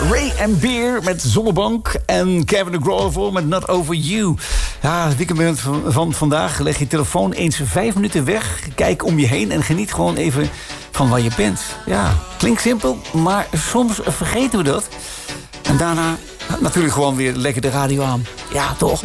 Ray and Beer met Zonnebank en Kevin de Grovel met Not Over You. Ja, het weekendmoment van vandaag. Leg je telefoon eens 5 minuten weg. Kijk om je heen en geniet gewoon even van waar je bent. Ja, klinkt simpel, maar soms vergeten we dat. En daarna natuurlijk gewoon weer lekker de radio aan. Ja, toch?